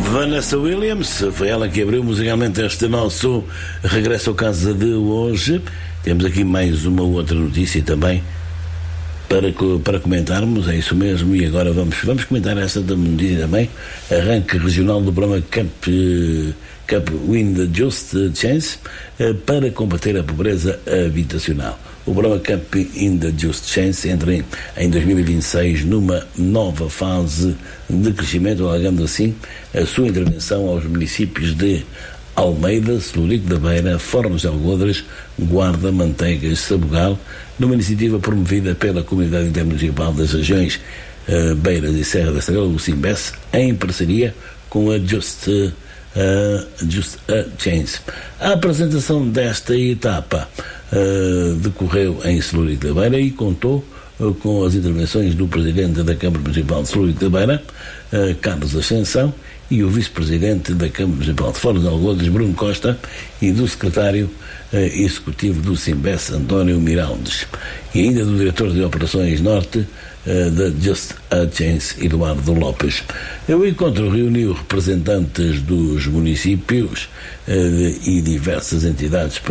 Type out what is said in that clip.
Vanessa Williams, foi ela que abriu musicalmente este nosso regresso ao casa de hoje. Temos aqui mais uma outra notícia também para comentarmos, é isso mesmo, e agora vamos comentar esta notícia também. Arranque regional do programa Cup Win the Just Chance para combater a pobreza habitacional. O programa Cup in the Just Chance entra em 2026 numa nova fase de crescimento, alargando assim a sua intervenção aos municípios de Almeida, Celurico da Beira, Fornos de Algodres, Guarda, Manteigas, Sabugal, numa iniciativa promovida pela Comunidade Intermunicipal das Regiões Beiras e Serra da Estrela, o Simbes, em parceria com a Just Chance. A apresentação desta etapa decorreu em Celurico da Beira e contou com as intervenções do Presidente da Câmara Municipal de Celurico da Beira, Carlos Ascensão, e o Vice-Presidente da Câmara Municipal de Fornos de Algodres, Bruno Costa, e do Secretário Executivo do Simbes, António Miraldes, e ainda do Diretor de Operações Norte da Just Chance, Eduardo Lopes. O encontro reuniu representantes dos municípios e diversas entidades